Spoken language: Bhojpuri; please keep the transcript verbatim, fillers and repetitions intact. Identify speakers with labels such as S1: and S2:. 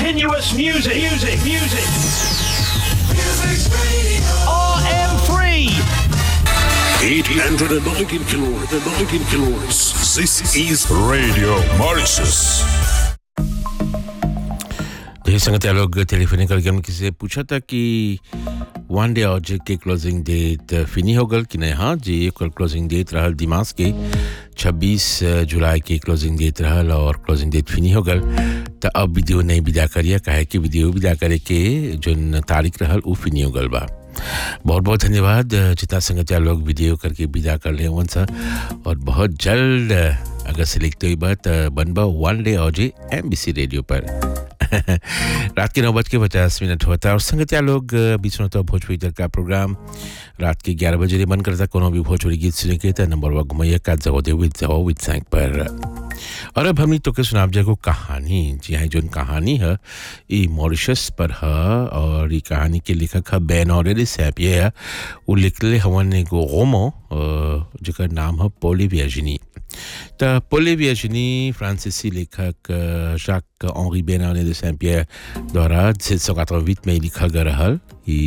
S1: Continuous music, music, music. Music's radio. R M three.
S2: eight hundred nineteen kilohertz. nineteen kilohertz. This is Radio Mauritius.
S3: ढेर संगत लोग टेलीफोन करके हम किसी से पूछा था कि वन डे ऑब्जेक्ट के क्लोजिंग डेट फिनी हो गल कि नहीं. हाँ जी, कल क्लोजिंग डेट रहल दिमाग के छब्बीस जुलाई के क्लोजिंग डेट रहल और क्लोजिंग डेट फिनी हो गल. तो अब वीडियो नहीं विदा करिए, काहे कि वीडियो विदा करे के जो तारीख रहल वो फिनी हो गल बा. बहुत बहुत धन्यवाद जितना संगत लोग वीडियो करके विदा कर ले वन सा. और बहुत जल्द अगर सिलेक्ट हुई बात बनबा वन डे ऑजे एमबीसी रेडियो पर रात के नौ बज के पचास मिनट होता है. और संगतिया लोग बीच में तो भोजपुरी तक का प्रोग्राम रात के ग्यारह बजे मन करता. कोनो भी भोजपुरी गीत सुने के तो नंबर वा घुमाइए का जाओ दे विद जाओ विद सैंक पर. और अब हमने तो के सुनाब जाको कहानी. जी हाँ, जो कहानी है ये मॉरिशस पर है और ये कहानी के लेखक है बेनोरे सैपिए है. वो लिखले हवन एगो रोमो जेकर नाम है पोली वर्जिनी. तो पोली वर्जिनी फ्रांसीसी लेखक जाक ऑनरी बेनोरे दे सैपिए द्वारा सत्रह सौ अट्ठासी में लिखा गया रहल.